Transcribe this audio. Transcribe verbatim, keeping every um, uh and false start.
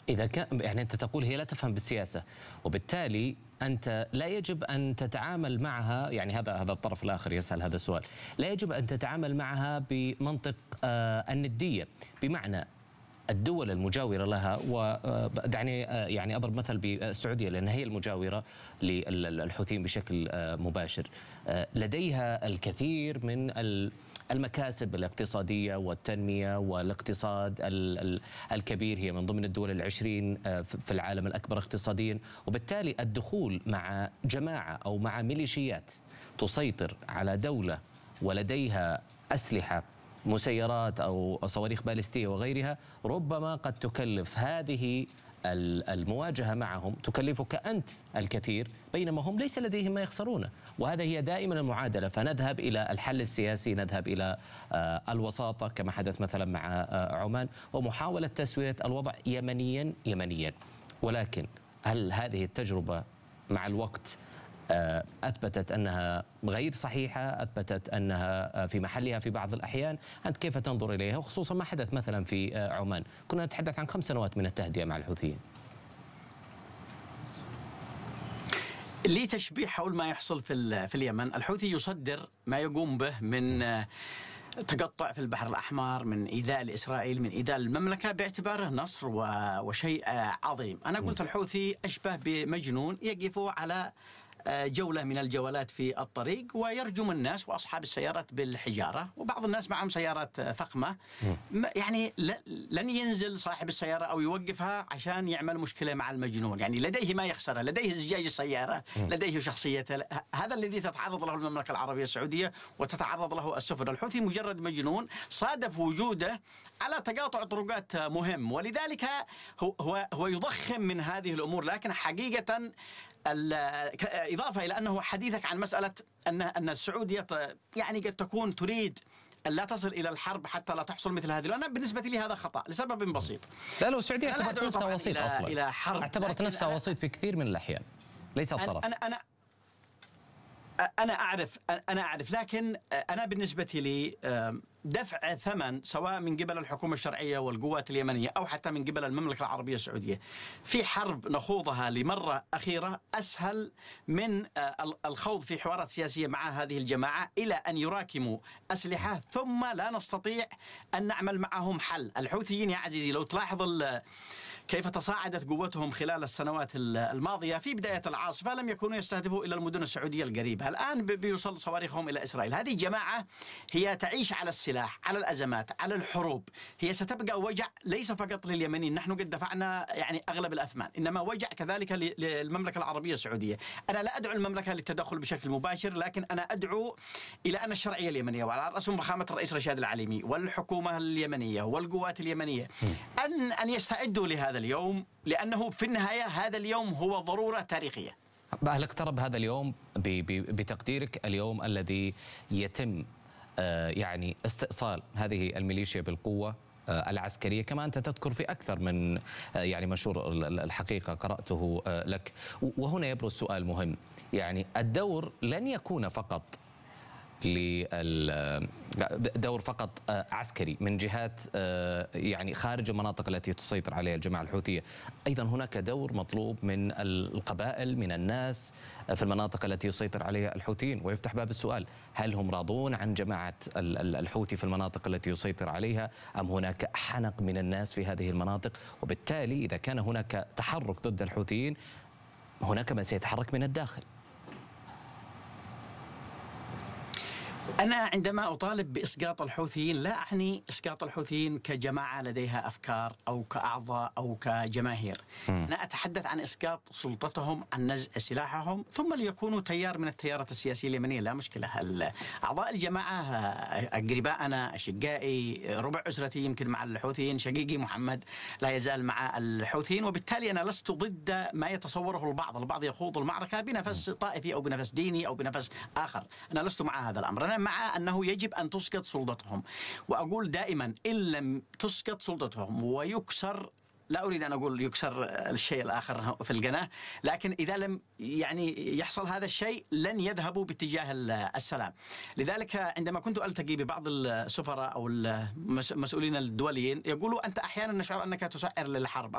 إذا كان يعني أنت تقول هي لا تفهم بالسياسة، وبالتالي أنت لا يجب أن تتعامل معها، يعني هذا هذا الطرف الآخر يسأل هذا السؤال، لا يجب أن تتعامل معها بمنطق آه الندية، بمعنى الدول المجاورة لها، ودعني يعني أضرب مثل بالسعودية لأن هي المجاورة للحوثيين بشكل مباشر، لديها الكثير من المكاسب الاقتصادية والتنمية والاقتصاد الكبير، هي من ضمن الدول العشرين في العالم الأكبر اقتصاديا، وبالتالي الدخول مع جماعة أو مع ميليشيات تسيطر على دولة ولديها أسلحة مسيرات أو صواريخ باليستية وغيرها ربما قد تكلف هذه المواجهة معهم، تكلفك أنت الكثير بينما هم ليس لديهم ما يخسرونه، وهذا هي دائما المعادلة. فنذهب إلى الحل السياسي، نذهب إلى الوساطة كما حدث مثلا مع عمان، ومحاولة تسوية الوضع يمنيا يمنيا. ولكن هل هذه التجربة مع الوقت أثبتت أنها غير صحيحة، أثبتت أنها في محلها في بعض الأحيان؟ أنت كيف تنظر إليها، وخصوصا ما حدث مثلا في عمان؟ كنا نتحدث عن خمس سنوات من التهدئة مع الحوثيين. لي تشبيه حول ما يحصل في في اليمن. الحوثي يصدر ما يقوم به من تقطع في البحر الأحمر، من إيذاء لإسرائيل، من إيذاء المملكة، باعتباره نصر وشيء عظيم. أنا قلت الحوثي أشبه بمجنون يقف على جولة من الجولات في الطريق ويرجم الناس وأصحاب السيارات بالحجارة، وبعض الناس معهم سيارات فخمة، يعني لن ينزل صاحب السيارة أو يوقفها عشان يعمل مشكلة مع المجنون، يعني لديه ما يخسره، لديه زجاج السيارة، لديه شخصيته. هذا الذي تتعرض له المملكة العربية السعودية وتتعرض له السفن. الحوثي مجرد مجنون صادف وجوده على تقاطع طرقات مهم، ولذلك هو هو يضخم من هذه الأمور. لكن حقيقة إضافة إلى أنه حديثك عن مسألة أن أن السعودية يعني قد تكون تريد أن لا تصل إلى الحرب حتى لا تحصل مثل هذه، أنا بالنسبة لي هذا خطأ لسبب بسيط. لا لو السعودية اعتبرت نفسها وسيط إلى أصلا، إلى حرب، اعتبرت نفسها وسيط في كثير من الأحيان، ليس الطرف. أنا أنا أنا أعرف أنا أعرف لكن أنا بالنسبة لي دفع ثمن سواء من قبل الحكومة الشرعية والقوات اليمنية أو حتى من قبل المملكة العربية السعودية في حرب نخوضها لمرة أخيرة أسهل من الخوض في حوارات سياسية مع هذه الجماعة إلى أن يراكموا أسلحة ثم لا نستطيع أن نعمل معهم حل. الحوثيين يا عزيزي لو تلاحظ كيف تصاعدت قوتهم خلال السنوات الماضية، في بداية العاصفة لم يكونوا يستهدفوا إلى المدن السعودية القريبة، الآن بيوصل صواريخهم إلى إسرائيل. هذه جماعة هي تعيش على السلاح، على الأزمات، على الحروب، هي ستبقى وجع ليس فقط لليمنيين، نحن قد دفعنا يعني أغلب الأثمان، إنما وجع كذلك للمملكة العربية السعودية. أنا لا أدعو المملكة للتدخل بشكل مباشر، لكن أنا أدعو إلى أن الشرعية اليمنية وعلى رأسهم فخامة الرئيس رشاد العليمي والحكومة اليمنية والقوات اليمنية أن أن يستعدوا لهذا اليوم، لأنه في النهاية هذا اليوم هو ضرورة تاريخية. هل اقترب هذا اليوم بتقديرك، اليوم الذي يتم يعني استئصال هذه الميليشيا بالقوة العسكرية، كما أنت تذكر في أكثر من يعني منشور الحقيقة قرأته لك؟ وهنا يبرز سؤال مهم، يعني الدور لن يكون فقط دور فقط عسكري من جهات يعني خارج المناطق التي تسيطر عليها الجماعة الحوثية، أيضا هناك دور مطلوب من القبائل، من الناس في المناطق التي يسيطر عليها الحوثيين. ويفتح باب السؤال، هل هم راضون عن جماعة الحوثي في المناطق التي يسيطر عليها، أم هناك حنق من الناس في هذه المناطق؟ وبالتالي إذا كان هناك تحرك ضد الحوثيين هناك من سيتحرك من الداخل. أنا عندما أطالب بإسقاط الحوثيين لا أعني إسقاط الحوثيين كجماعة لديها أفكار أو كأعضاء أو كجماهير. م. أنا أتحدث عن إسقاط سلطتهم، عن نزع سلاحهم، ثم ليكونوا تيار من التيارات السياسية اليمنية، لا مشكلة. أعضاء الجماعة أقرباءنا، أشقائي، ربع أسرتي يمكن مع الحوثيين، شقيقي محمد لا يزال مع الحوثيين، وبالتالي أنا لست ضد ما يتصوره البعض. البعض يخوض المعركة بنفس طائفي أو بنفس ديني أو بنفس آخر، أنا لست مع هذا الأمر. أنا مع أنه يجب أن تسقط سلطتهم، وأقول دائما إن لم تسقط سلطتهم ويكسر، لا أريد أن أقول يكسر الشيء الآخر في القناة، لكن إذا لم يعني يحصل هذا الشيء لن يذهبوا باتجاه السلام. لذلك عندما كنت ألتقي ببعض السفراء أو المسؤولين الدوليين يقولوا أنت أحيانا نشعر أنك تسعر للحرب.